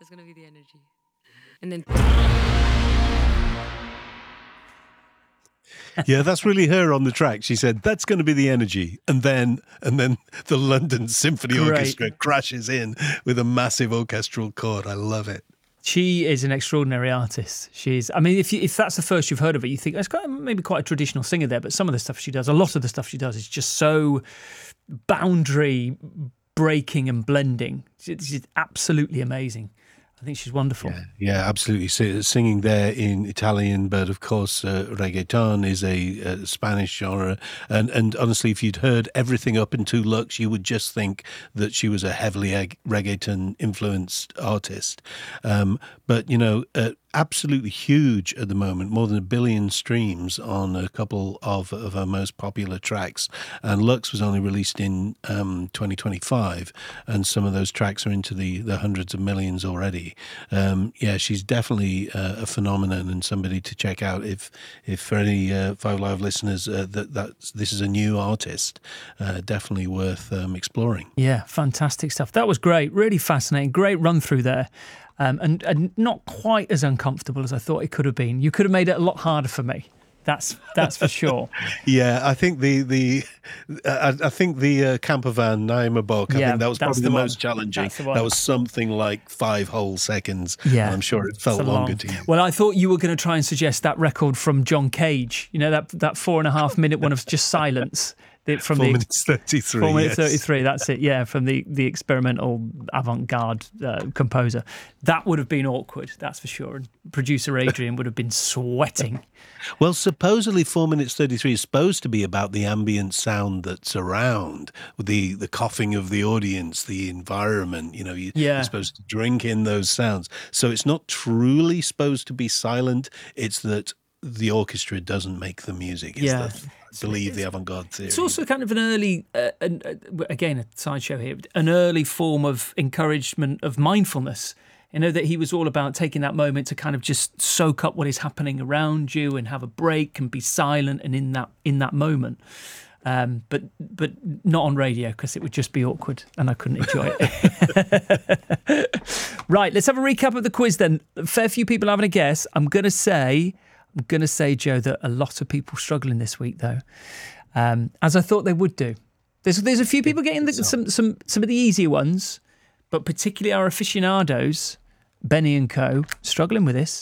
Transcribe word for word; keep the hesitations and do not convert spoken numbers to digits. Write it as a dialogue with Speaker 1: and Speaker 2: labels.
Speaker 1: That's going to be the energy. And then...
Speaker 2: Yeah, that's really her on the track. She said, that's going to be the energy. And then and then the London Symphony
Speaker 3: Great.
Speaker 2: Orchestra crashes in with a massive orchestral chord. I love it.
Speaker 3: She is an extraordinary artist. She's, I mean, if you, if that's the first you've heard of her, you think it's quite, maybe quite a traditional singer there, but some of the stuff she does, a lot of the stuff she does is just so boundary breaking and blending. She's absolutely amazing. I think she's wonderful.
Speaker 2: Yeah, yeah, absolutely. S- singing there in Italian, but of course, uh, reggaeton is a, a Spanish genre. And and honestly, if you'd heard everything up into Lux, you would just think that she was a heavily eg- reggaeton influenced artist. Um, but, you know, uh, absolutely huge at the moment, more than a billion streams on a couple of, of her most popular tracks. And Lux was only released in um, twenty twenty-five, and some of those tracks are into the, the hundreds of millions already. Um, yeah, she's definitely uh, a phenomenon and somebody to check out. If if for any uh, Five Live listeners uh, that that's, this is a new artist, uh, definitely worth um, exploring.
Speaker 3: Yeah, fantastic stuff. That was great, really fascinating, great run through there. Um, and, and not quite as uncomfortable as I thought it could have been. You could have made it a lot harder for me. That's that's for sure.
Speaker 2: Yeah, I think the the I, I think the uh, camper van Naima Bok, I
Speaker 3: Yeah,
Speaker 2: think that was
Speaker 3: that's
Speaker 2: probably
Speaker 3: the
Speaker 2: the,
Speaker 3: one.
Speaker 2: most challenging.
Speaker 3: That's the one.
Speaker 2: That was something like five whole seconds.
Speaker 3: Yeah,
Speaker 2: and I'm sure it felt
Speaker 3: It's a
Speaker 2: longer
Speaker 3: long-
Speaker 2: to you.
Speaker 3: Well, I thought you were going to try and suggest that record from John Cage. You know, that that four and a half minute one of just silence. The, from
Speaker 2: Four
Speaker 3: the
Speaker 2: minutes thirty-three.
Speaker 3: Four minutes
Speaker 2: yes.
Speaker 3: thirty-three. That's it. Yeah, from the the experimental avant-garde uh, composer. That would have been awkward. That's for sure. And producer Adrian would have been sweating.
Speaker 2: Well, supposedly four minutes thirty-three is supposed to be about the ambient sound that's around, the the coughing of the audience, the environment. You know, you,
Speaker 3: Yeah.
Speaker 2: you're supposed to drink in those sounds. So it's not truly supposed to be silent. It's that the orchestra doesn't make the music. It's
Speaker 3: Yeah.
Speaker 2: the, I believe the avant-garde theory.
Speaker 3: It's also kind of an early, uh, an, uh, again, a sideshow here, an early form of encouragement of mindfulness. You know, that he was all about taking that moment to kind of just soak up what is happening around you and have a break and be silent and in that in that moment. Um, but but not on radio because it would just be awkward and I couldn't enjoy it. Right, let's have a recap of the quiz then. A fair few people having a guess. I'm going to say... I'm going to say, Joe, that a lot of people struggling this week, though, um, as I thought they would do. There's there's a few people getting the, some some some of the easier ones, but particularly our aficionados, Benny and Co, struggling with this.